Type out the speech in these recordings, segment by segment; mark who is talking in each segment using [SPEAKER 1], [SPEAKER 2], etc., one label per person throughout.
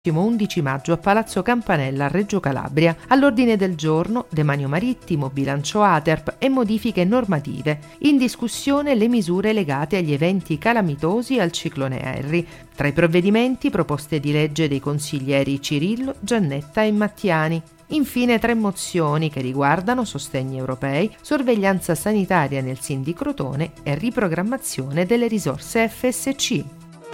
[SPEAKER 1] 11 maggio a Palazzo Campanella a Reggio Calabria. All'ordine del giorno demanio marittimo, bilancio ATERP e modifiche normative. In discussione le misure legate agli eventi calamitosi e al ciclone Henry. Tra i provvedimenti proposte di legge dei consiglieri Cirillo, Giannetta e Mattiani. Infine 3 mozioni che riguardano sostegni europei, sorveglianza sanitaria nel SIN di Crotone e riprogrammazione delle risorse FSC.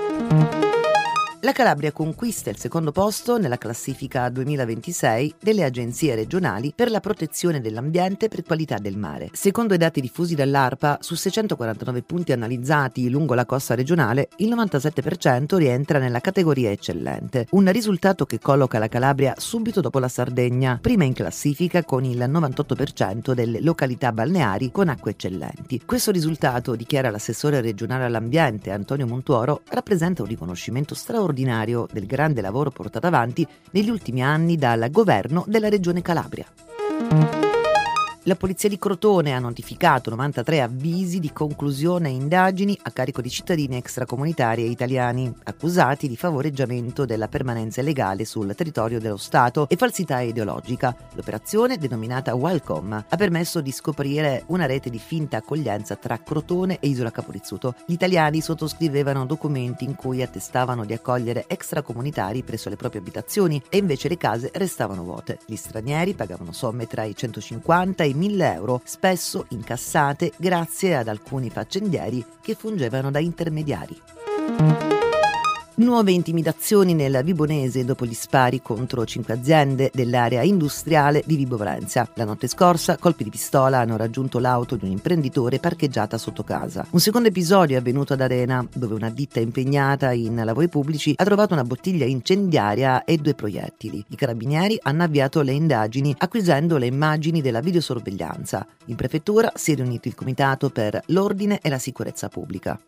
[SPEAKER 2] La Calabria conquista il secondo posto nella classifica 2026 delle agenzie regionali per la protezione dell'ambiente per qualità del mare. Secondo i dati diffusi dall'ARPA, su 649 punti analizzati lungo la costa regionale, il 97% rientra nella categoria eccellente, un risultato che colloca la Calabria subito dopo la Sardegna, prima in classifica con il 98% delle località balneari con acque eccellenti. Questo risultato, dichiara l'assessore regionale all'ambiente Antonio Montuoro, rappresenta un riconoscimento straordinario del grande lavoro portato avanti negli ultimi anni dal governo della regione Calabria. La polizia di Crotone ha notificato 93 avvisi di conclusione e indagini a carico di cittadini extracomunitari e italiani, accusati di favoreggiamento della permanenza illegale sul territorio dello Stato e falsità ideologica. L'operazione, denominata Welcome, ha permesso di scoprire una rete di finta accoglienza tra Crotone e Isola Caporizzuto. Gli italiani sottoscrivevano documenti in cui attestavano di accogliere extracomunitari presso le proprie abitazioni e invece le case restavano vuote. Gli stranieri pagavano somme tra i 150 e i 1.000 euro, spesso incassate grazie ad alcuni faccendieri che fungevano da intermediari. Nuove intimidazioni nel Vibonese dopo gli spari contro 5 aziende dell'area industriale di Vibo Valentia. La notte scorsa colpi di pistola hanno raggiunto l'auto di un imprenditore parcheggiata sotto casa. Un secondo episodio è avvenuto ad Arena, dove una ditta impegnata in lavori pubblici ha trovato una bottiglia incendiaria e 2 proiettili. I carabinieri hanno avviato le indagini acquisendo le immagini della videosorveglianza. In prefettura si è riunito il Comitato per l'Ordine e la Sicurezza Pubblica.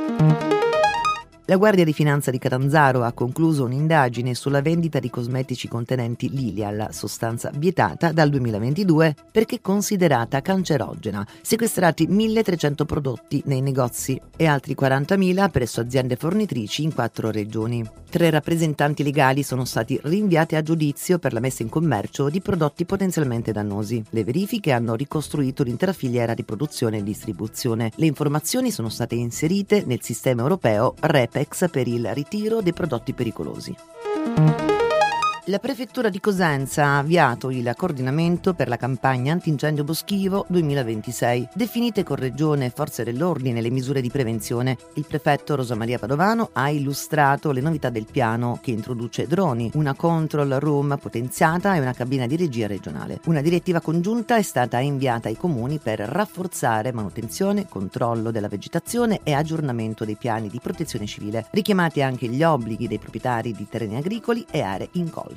[SPEAKER 2] La Guardia di Finanza di Catanzaro ha concluso un'indagine sulla vendita di cosmetici contenenti Lilial, sostanza vietata dal 2022 perché considerata cancerogena. Sequestrati 1.300 prodotti nei negozi e altri 40.000 presso aziende fornitrici in 4 regioni. 3 rappresentanti legali sono stati rinviati a giudizio per la messa in commercio di prodotti potenzialmente dannosi. Le verifiche hanno ricostruito l'intera filiera di produzione e distribuzione. Le informazioni sono state inserite nel sistema europeo REPEX per il ritiro dei prodotti pericolosi. La prefettura di Cosenza ha avviato il coordinamento per la campagna antincendio boschivo 2026. Definite con Regione e Forze dell'Ordine le misure di prevenzione, il prefetto Rosa Maria Padovano ha illustrato le novità del piano che introduce droni, una control room potenziata e una cabina di regia regionale. Una direttiva congiunta è stata inviata ai comuni per rafforzare manutenzione, controllo della vegetazione e aggiornamento dei piani di protezione civile. Richiamati anche gli obblighi dei proprietari di terreni agricoli e aree incolte.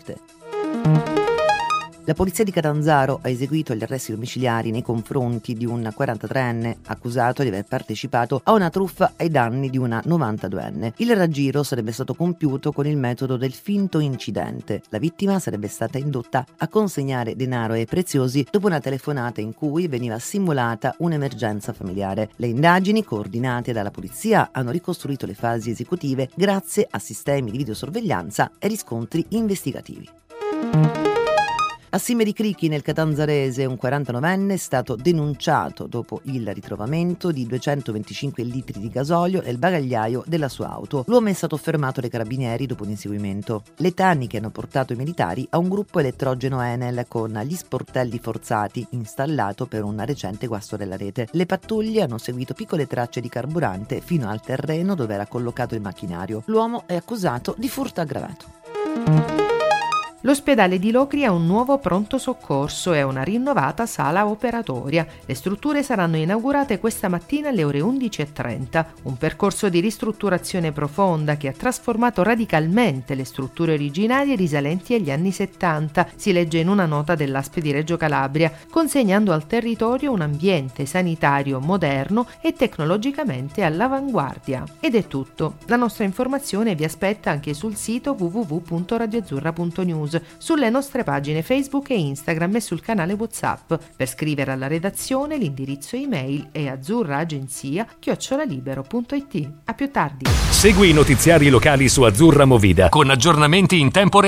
[SPEAKER 2] La polizia di Catanzaro ha eseguito gli arresti domiciliari nei confronti di un 43enne accusato di aver partecipato a una truffa ai danni di una 92enne. Il raggiro sarebbe stato compiuto con il metodo del finto incidente. La vittima sarebbe stata indotta a consegnare denaro e preziosi dopo una telefonata in cui veniva simulata un'emergenza familiare. Le indagini, coordinate dalla polizia, hanno ricostruito le fasi esecutive grazie a sistemi di videosorveglianza e riscontri investigativi. A Sime di Cricchi, nel Catanzarese, un 49enne è stato denunciato dopo il ritrovamento di 225 litri di gasolio nel bagagliaio della sua auto. L'uomo è stato fermato dai carabinieri dopo un inseguimento. Le tecniche hanno portato i militari a un gruppo elettrogeno Enel con gli sportelli forzati installato per un recente guasto della rete. Le pattuglie hanno seguito piccole tracce di carburante fino al terreno dove era collocato il macchinario. L'uomo è accusato di furto aggravato.
[SPEAKER 1] L'ospedale di Locri ha un nuovo pronto soccorso e una rinnovata sala operatoria. Le strutture saranno inaugurate questa mattina alle ore 11:30. Un percorso di ristrutturazione profonda che ha trasformato radicalmente le strutture originarie risalenti agli anni 70, si legge in una nota dell'ASP di Reggio Calabria, consegnando al territorio un ambiente sanitario moderno e tecnologicamente all'avanguardia. Ed è tutto. La nostra informazione vi aspetta anche sul sito www.radioazzurra.news. News, sulle nostre pagine Facebook e Instagram e sul canale WhatsApp. Per scrivere alla redazione l'indirizzo email è azzurraagenzia@libero.it. A più tardi.
[SPEAKER 3] Segui i notiziari locali su Azzurra Movida con aggiornamenti in tempo reale.